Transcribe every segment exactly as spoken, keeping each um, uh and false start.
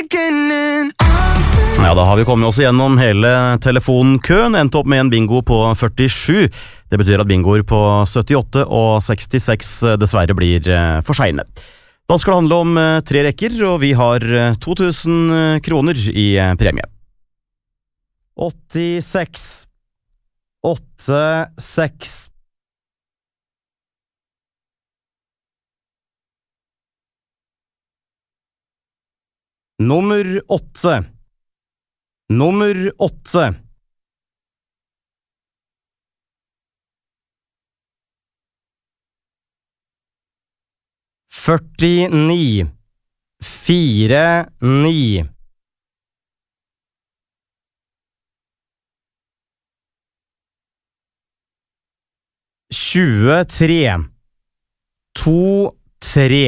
beginning. Ja, da har vi kommet oss gjennom hele telefonkøen, endt opp med en bingo på førtisju. Det betyr at bingoer på syttiåtte og sekstiseks dessverre blir for sene. Da skal det handle om tre rekker, og vi har to tusen kroner i premie. åttiseks, åttiseks. Nummer åtte. Nummer åtte. Førtini. Fire, ni. Tjuetre. To, tre.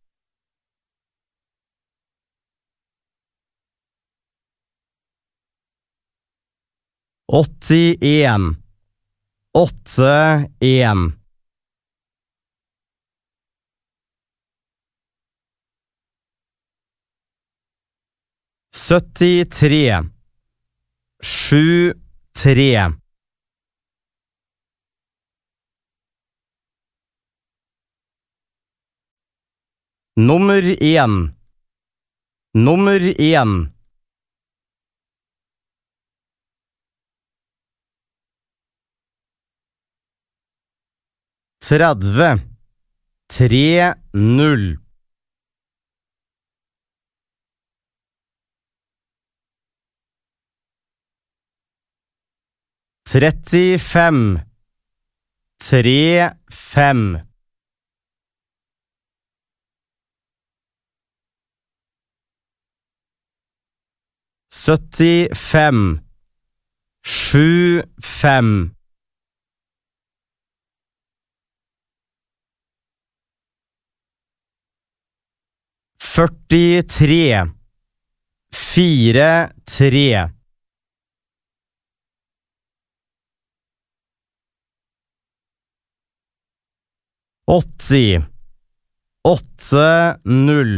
åttien. Åtte, en. syttitre. Sju, tre. Nummer en. Nummer en. tredve. Tre, null. Trettifem. Tre, fem. Syttifem. Sju, fem. Førtitre. Fire, tre. Åtti. Åtte, null.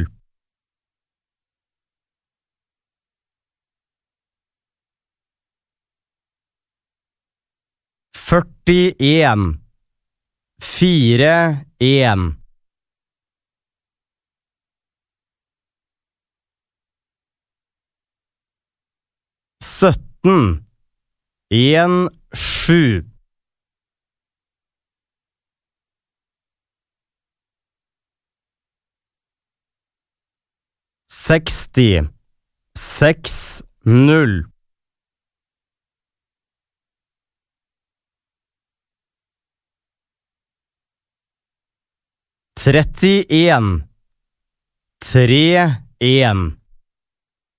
Førtien. Fire, en. Sytten. En, sju. Seksti. Seks, null. Trettien. Tre, en.